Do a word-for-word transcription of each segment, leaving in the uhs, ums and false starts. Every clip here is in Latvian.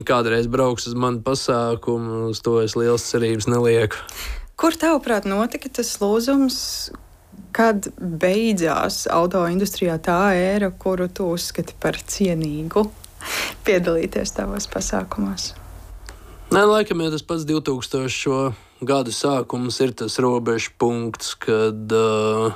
kādreiz brauks uz manu pasākumu, uz to es liels cerības nelieku. Kur tavuprāt notika tas lūzums, kad beidzās auto industrijā tā ēra, kuru tu uzskati par cienīgu piedalīties tavos pasākumos? Nē, laikam jau tas pats divtūkstošo gadu sākums ir tas robežu punkts, kad uh,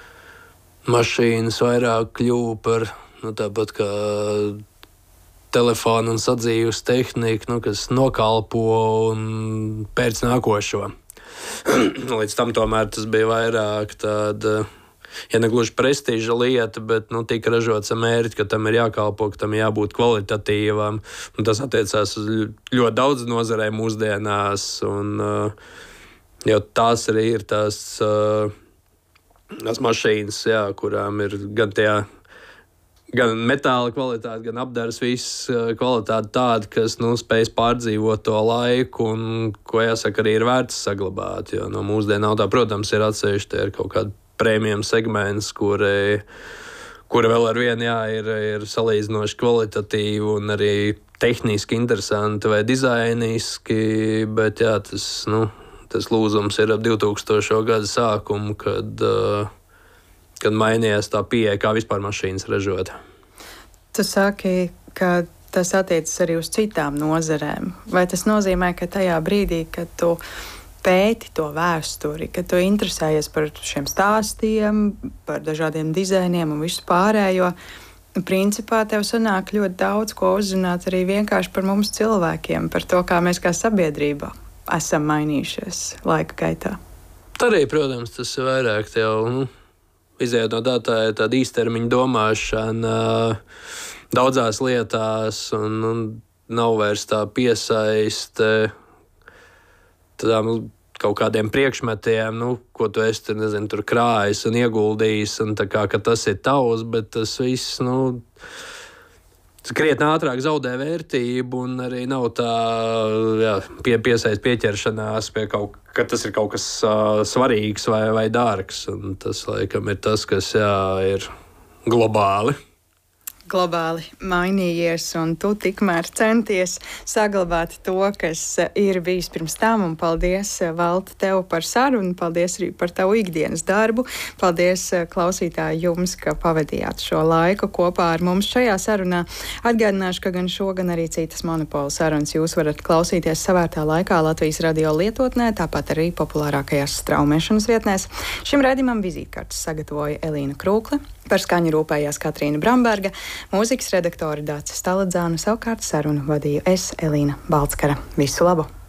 mašīnas vairāk kļuva par, nu, tāpat kā telefonu un sadzīves tehniku, nu, kas nokalpo un pēc nākošo. Līdz tam tomēr tas bija vairāk tāda, ja ne gluži prestiža lieta, bet nu, tika ražots ar mērķi, ka tam ir jākalpo, ka tam jābūt kvalitatīvam. Un tas attiecās uz ļoti daudz nozarēm mūsdienās. Un, uh, jau tās arī ir tās, uh, tās mašīnas, jā, kurām ir gan tajā gan metāla kvalitāte, gan apdares viss kvalitāte tāda, kas nu, spēj pārdzīvot to laiku un, ko jāsaka, arī ir vērts saglabāt. Jo no mūsdienu autā, protams, ir atsevišķi, tie ir kaut kādi prēmijum segments, kuri, kuri vēl ar vienu, jā, ir, ir salīdzinoši kvalitatīvi un arī tehniski interesanti vai dizainiski, bet jā, tas, nu, tas lūzums ir ap divtūkstošo gadu sākumu, kad uh, kad mainījās tā pieeja, kā vispār mašīnas ražot. Tu saki, ka tas attiecas arī uz citām nozarēm. Vai tas nozīmē, ka tajā brīdī, kad tu pēti to vēsturi, kad tu interesējies par šiem stāstiem, par dažādiem dizainiem un visu pārējo, principā tev sanāk ļoti daudz ko uzzināt arī vienkārši par mums cilvēkiem, par to, kā mēs kā sabiedrība esam mainījušies laika gaitā? Arī, protams, tas ir vairāk jau, nu, izējot no tā, tā ir tāda īstermiņa domāšana daudzās lietās, un, un nav vairs tā piesaiste tādām kaut kādiem priekšmetiem, nu, ko tu esi tur, nezinu, tur krājis un ieguldījis, un tā kā, ka tas ir tavs, bet tas viss, nu, krietni ātrāk zaudē vērtību, un arī nav tā, jā, pie, piesaist pieķeršanās pie kaut, ka tas ir kaut kas uh, svarīgs vai, vai dārgs, un tas, laikam, ir tas, kas, jā, ir globāli. Globāli mainījies, un tu tikmēr centies saglabāt to, kas ir bijis pirms tam. Un paldies, Valti, tev par sarunu, paldies arī par tavu ikdienas darbu. Paldies, klausītāji, jums, ka pavadījāt šo laiku kopā ar mums šajā sarunā. Atgādināšu, ka gan šo, gan arī citas Monopola sarunas jūs varat klausīties savērtā laikā Latvijas radio lietotnē, tāpat arī populārākajās straumēšanas vietnēs. Šim raidījumam vizītkartes sagatavoja Elīna Krūkle, par skaņu rūpējās Katrīna Bramberga, mūzikas redaktori Dācis Staladzānu, savukārt sarunu vadīju es, Elīna Balckara. Visu labu!